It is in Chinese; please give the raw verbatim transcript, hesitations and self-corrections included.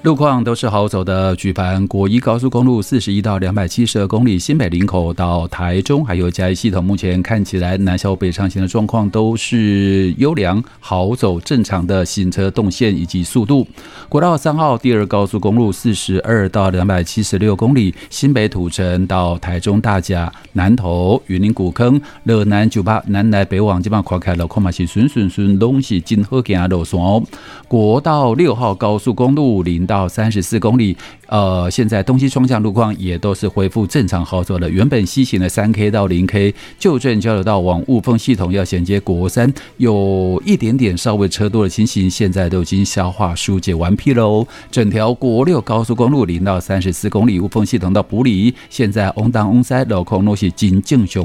路况都是好走的，举凡国一高速公路四十一到两百七十二公里，新北林口到台中，还有嘉义系统，目前看起来南小北上行的状况都是优良好走，正常的行车动线以及速度。国道三号第二高速公路四十二到两百七十六公里，新北土城到台中大甲、南投、云林古坑、乐南九八南来北往，基本上看起来路况嘛是顺顺顺，拢是真好行的路线哦。国道六号高速公路零到三十四公里，呃，现在东西双向路况也都是恢复正常好走的。原本西行的三 K 到零 K 旧镇交流道往雾峰系统要衔接国三，有一点点稍微车多的情形，现在都已经消化疏解完毕喽。整条国六高速公路零到三十四公里，雾峰系统到埔里，现在翁当翁塞路况都是真正常